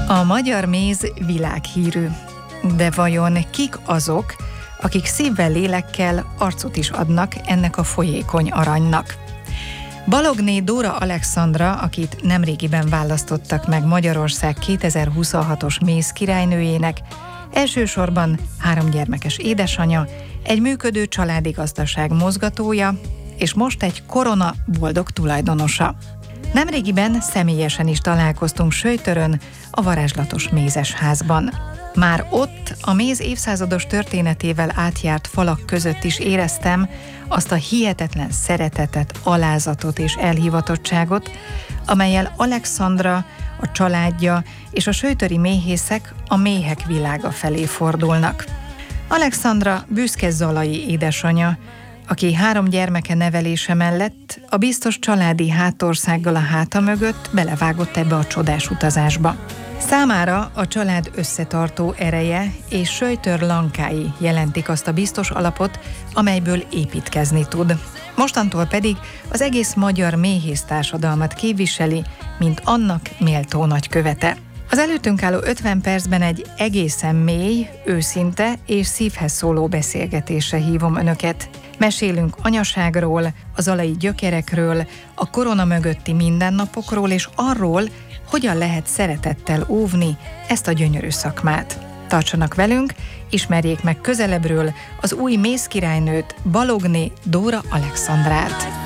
A magyar méz világhírű, de vajon kik azok, akik szívvel, lélekkel arcot is adnak ennek a folyékony aranynak? Balogné Dóra Alexandra, akit nemrégiben választottak meg Magyarország 2026-os méz királynőjének, elsősorban 3 gyermekes édesanya, egy működő családi gazdaság mozgatója, és most egy korona boldog tulajdonosa. Nemrégiben személyesen is találkoztunk Söjtörön, a varázslatos mézesházban. Már ott a méz évszázados történetével átjárt falak között is éreztem azt a hihetetlen szeretetet, alázatot és elhivatottságot, amellyel Alexandra, a családja és a söjtöri méhészek a méhek világa felé fordulnak. Alexandra büszke zalai édesanya, aki 3 gyermeke nevelése mellett a biztos családi hátországgal a háta mögött belevágott ebbe a csodás utazásba. Számára a család összetartó ereje és Söjtör lankái jelentik azt a biztos alapot, amelyből építkezni tud. Mostantól pedig az egész magyar méhésztársadalmat képviseli, mint annak méltó nagykövete. Az előttünk álló 50 percben egy egészen mély, őszinte és szívhez szóló beszélgetésre hívom önöket. Mesélünk anyaságról, a zalai gyökerekről, a korona mögötti mindennapokról és arról, hogyan lehet szeretettel óvni ezt a gyönyörű szakmát. Tartsanak velünk, ismerjék meg közelebbről az új mézkirálynőt, Balogné Dóra Alexandrát.